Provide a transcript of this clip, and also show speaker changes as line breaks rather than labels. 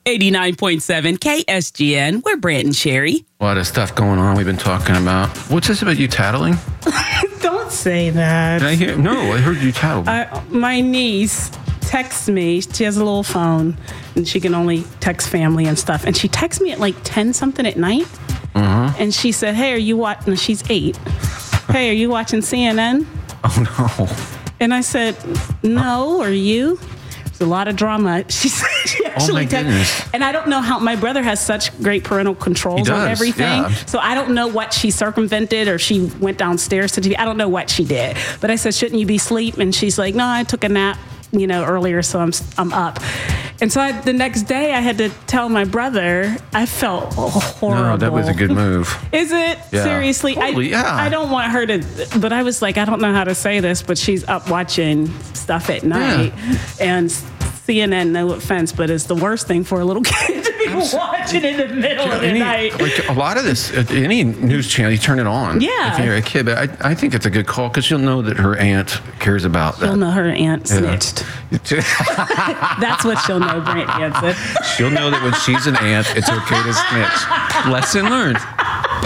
89.7 KSGN. We're Brant and Sherry.
A lot of stuff going on we've been talking about. What's this about you tattling?
Don't say that.
Did I hear? No, I heard you tattle.
My niece texts me. She has a little phone, and she can only text family and stuff. And she texts me at like 10 something at night. And she said, "Hey, are you watching?" She's 8. "Hey, are you watching CNN?"
Oh no.
And I said, "No, are you?" There's a lot of drama. She actually
goodness.
And I don't know how my brother has such great parental controls on everything.
Yeah.
So I don't know what she circumvented, or she went downstairs to TV. I don't know what she did. But I said, "Shouldn't you be asleep?" And she's like, "No, I took a nap, earlier, so I'm up." And so the next day I had to tell my brother. I felt horrible.
No, that was a good move.
Is it?
Yeah.
Seriously?
Totally,
I don't want her to, but I was like, I don't know how to say this, but she's up watching stuff at night. And CNN, no offense, but it's the worst thing for a little kid to be watching in the middle of the night.
Like a lot of this, any news channel, you turn it on.
Yeah.
If you're a kid, but I think it's a good call because you'll know that her aunt cares about that.
She'll know her aunt snitched. That's what she'll know, Brant Hansen.
She'll know that when she's an aunt, it's okay to snitch. Lesson learned.